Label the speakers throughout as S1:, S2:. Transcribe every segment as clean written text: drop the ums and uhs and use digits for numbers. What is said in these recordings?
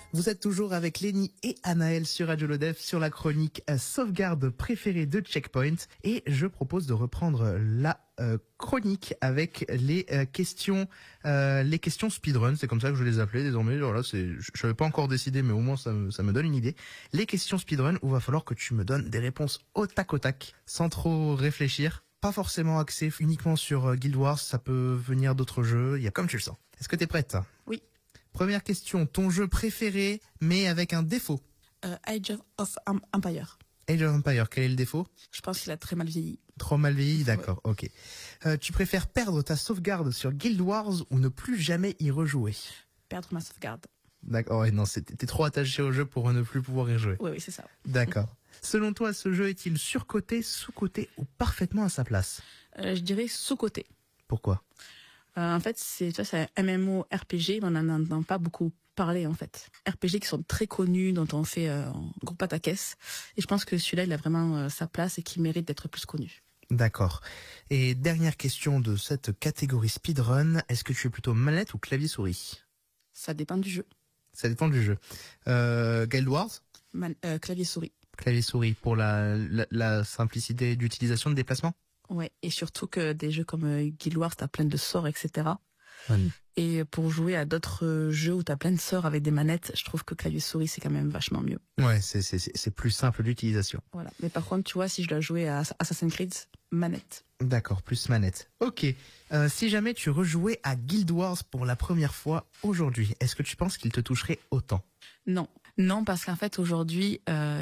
S1: Vous êtes toujours avec Lenny et Anaël sur Radio Lodev sur la chronique sauvegarde préférée de Checkpoint et je propose de reprendre la chronique avec les questions speedrun, c'est comme ça que je les appelais désormais. Alors là, je n'avais pas encore décidé, mais au moins ça me donne une idée. Les questions speedrun où va falloir que tu me donnes des réponses au tac, sans trop réfléchir. Pas forcément axé uniquement sur Guild Wars, ça peut venir d'autres jeux, il y a comme tu le sens. Est-ce que t'es prête?
S2: Oui.
S1: Première question, ton jeu préféré, mais avec un défaut?
S2: Age of Empire.
S1: Age of Empire, quel est le défaut?
S2: Je pense qu'il a très mal vieilli.
S1: Trop mal vieilli, d'accord,
S2: Ouais.
S1: ok. Tu préfères perdre ta sauvegarde sur Guild Wars ou ne plus jamais y rejouer?
S2: Perdre ma sauvegarde.
S1: D'accord, ouais, non, t'es trop attaché au jeu pour ne plus pouvoir y jouer.
S2: Oui, c'est ça.
S1: D'accord. Selon toi, ce jeu est-il surcoté, sous-coté ou parfaitement à sa place?
S2: Je dirais sous-coté.
S1: Pourquoi?
S2: En fait, c'est un MMORPG, mais on n'en entend pas beaucoup parler, en fait. RPG qui sont très connus, dont on fait en gros pataquès. Et je pense que celui-là, il a vraiment sa place et qui mérite d'être plus connu.
S1: D'accord. Et dernière question de cette catégorie speedrun, est-ce que tu es plutôt manette ou clavier-souris?
S2: Ça dépend du jeu.
S1: Ça dépend du jeu. Guild Wars?
S2: Clavier-souris.
S1: Clavier-souris pour la simplicité d'utilisation de déplacement?
S2: Ouais, et surtout que des jeux comme Guild Wars, t'as plein de sorts, etc.
S1: Oui.
S2: Et pour jouer à d'autres jeux où t'as plein de sorts avec des manettes, je trouve que clavier-souris, c'est quand même vachement mieux.
S1: Ouais, c'est plus simple d'utilisation.
S2: Voilà. Mais par contre, tu vois, si je dois jouer à Assassin's Creed, manette.
S1: D'accord, plus manette. Ok. Si jamais tu rejouais à Guild Wars pour la première fois aujourd'hui, est-ce que tu penses qu'il te toucherait autant?
S2: Non. Non, parce qu'en fait, aujourd'hui,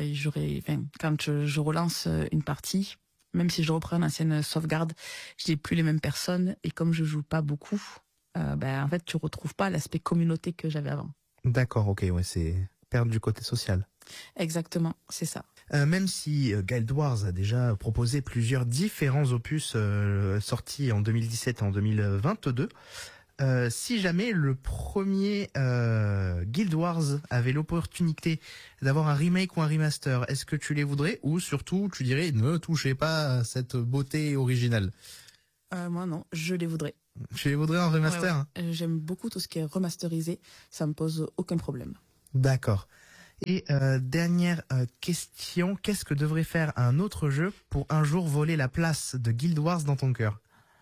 S2: quand je relance une partie, même si je reprends une ancienne sauvegarde, j'ai plus les mêmes personnes et comme je joue pas beaucoup, en fait, tu retrouves pas l'aspect communauté que j'avais avant.
S1: D'accord, ok, ouais, c'est perdre du côté social.
S2: Exactement, c'est ça.
S1: Même si Guild Wars a déjà proposé plusieurs différents opus sortis en 2017 et en 2022, si jamais le premier Guild Wars avait l'opportunité d'avoir un remake ou un remaster, est-ce que tu les voudrais ou surtout tu dirais ne touchez pas à cette beauté originale?
S2: Moi non, je les voudrais.
S1: Tu les voudrais en remaster?
S2: Ouais.
S1: Hein?
S2: J'aime beaucoup tout ce qui est remasterisé, ça me pose aucun problème.
S1: D'accord. Et dernière question, qu'est-ce que devrait faire un autre jeu pour un jour voler la place de Guild Wars dans ton cœur?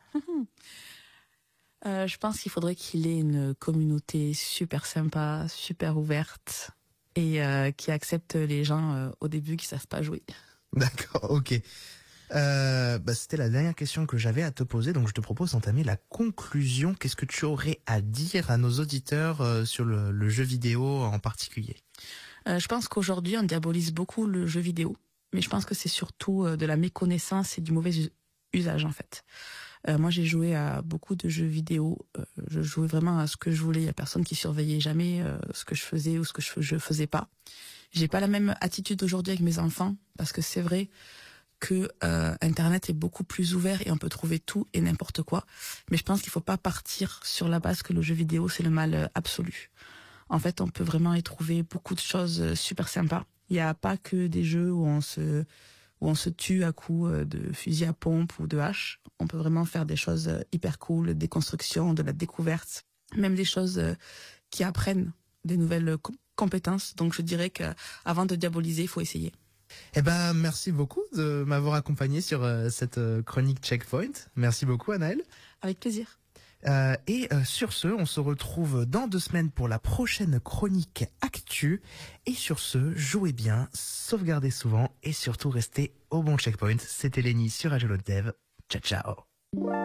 S2: Je pense qu'il faudrait qu'il ait une communauté super sympa, super ouverte et qui accepte les gens au début qui savent pas jouer.
S1: D'accord, ok. C'était la dernière question que j'avais à te poser, donc je te propose d'entamer la conclusion. Qu'est-ce que tu aurais à dire à nos auditeurs sur le jeu vidéo en particulier?
S2: Je pense qu'aujourd'hui, on diabolise beaucoup le jeu vidéo, mais je pense que c'est surtout de la méconnaissance et du mauvais usage, en fait. Moi, j'ai joué à beaucoup de jeux vidéo. Je jouais vraiment à ce que je voulais. Il y a personne qui surveillait jamais ce que je faisais ou ce que je faisais pas. J'ai pas la même attitude aujourd'hui avec mes enfants, parce que c'est vrai que Internet est beaucoup plus ouvert et on peut trouver tout et n'importe quoi. Mais je pense qu'il faut pas partir sur la base que le jeu vidéo, c'est le mal absolu. En fait, on peut vraiment y trouver beaucoup de choses super sympas. Il n'y a pas que des jeux où on se tue à coups de fusil à pompe ou de hache. On peut vraiment faire des choses hyper cool, des constructions, de la découverte, même des choses qui apprennent des nouvelles compétences. Donc je dirais que avant de diaboliser, il faut essayer.
S1: Eh ben, merci beaucoup de m'avoir accompagné sur cette chronique Checkpoint. Merci beaucoup, Anaël.
S2: Avec plaisir.
S1: Sur ce, on se retrouve dans 2 semaines pour la prochaine chronique Actu. Et sur ce, jouez bien, sauvegardez souvent et surtout restez au bon checkpoint. C'était Lenny sur Radio Dev. Ciao, ciao.